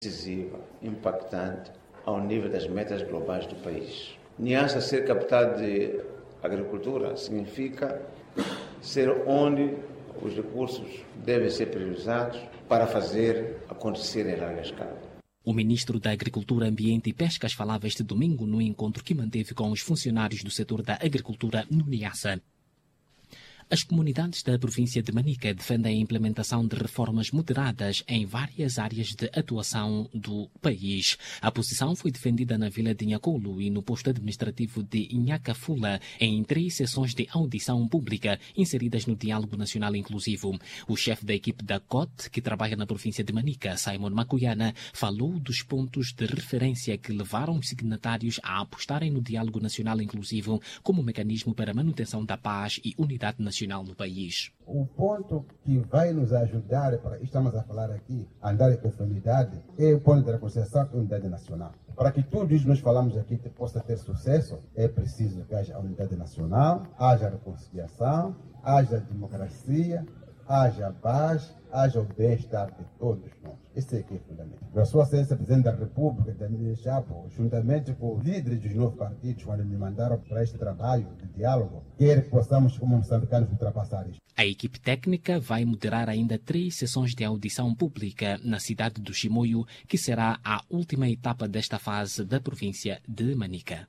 decisiva, impactante ao nível das metas globais do país. Niassa ser capital de agricultura significa ser onde os recursos devem ser priorizados para fazer acontecer em larga escala. O ministro da Agricultura, Ambiente e Pescas falava este domingo no encontro que manteve com os funcionários do setor da agricultura no Niassa. As comunidades da província de Manica defendem a implementação de reformas moderadas em várias áreas de atuação do país. A posição foi defendida na vila de Inhacolo e no posto administrativo de Inhacafula em 3 sessões de audição pública inseridas no Diálogo Nacional Inclusivo. O chefe da equipe da COT, que trabalha na província de Manica, Simon Macuyana, falou dos pontos de referência que levaram os signatários a apostarem no Diálogo Nacional Inclusivo como mecanismo para a manutenção da paz e unidade nacional no país. O ponto que vai nos ajudar, para estamos a falar aqui, a andar em conformidade, é o ponto da reconciliação e unidade nacional. Para que tudo isso que nós falamos aqui possa ter sucesso, é preciso que haja unidade nacional, haja reconciliação, haja democracia, haja paz, haja o bem-estar de todos nós. Esse é que é fundamental. A sua excelência, Presidente da República, Daniel Chapo, juntamente com os líderes dos 9 partidos, quando me mandaram para este trabalho de diálogo, quer que possamos, como moçambicanos, ultrapassar isto. A equipe técnica vai moderar ainda 3 sessões de audição pública na cidade do Chimoio, que será a última etapa desta fase da província de Manica.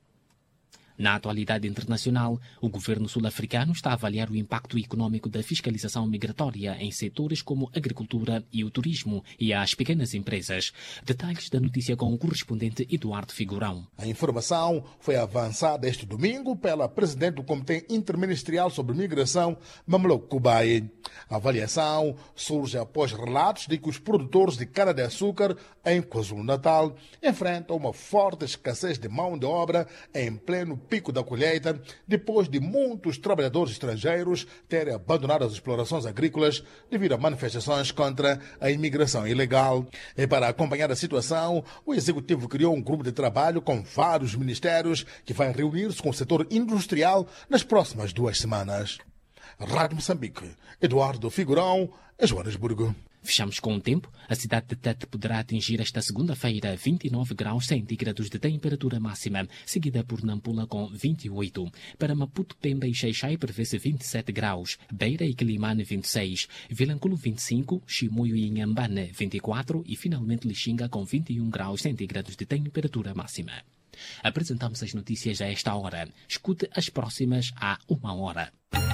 Na atualidade internacional, o governo sul-africano está a avaliar o impacto econômico da fiscalização migratória em setores como a agricultura e o turismo e as pequenas empresas. Detalhes da notícia com o correspondente Eduardo Figurão. A informação foi avançada este domingo pela presidente do Comitê Interministerial sobre Migração, Mamlok Kubai. A avaliação surge após relatos de que os produtores de cana-de-açúcar em KwaZulu-Natal enfrentam uma forte escassez de mão de obra em pleno pico da colheita, depois de muitos trabalhadores estrangeiros terem abandonado as explorações agrícolas devido a manifestações contra a imigração ilegal. E para acompanhar a situação, o Executivo criou um grupo de trabalho com vários ministérios que vai reunir-se com o setor industrial nas próximas 2 semanas. Rádio Moçambique, Eduardo Figurão, Joanesburgo. Fechamos com o tempo. A cidade de Tete poderá atingir esta segunda-feira 29 graus centígrados de temperatura máxima, seguida por Nampula com 28. Para Maputo, Pemba e Xai-Xai prevê-se 27 graus, Beira e Quelimane 26, Vilanculo 25, Chimoio e Inhambane 24 e finalmente Lixinga com 21 graus centígrados de temperatura máxima. Apresentamos as notícias a esta hora. Escute as próximas a 1 hora.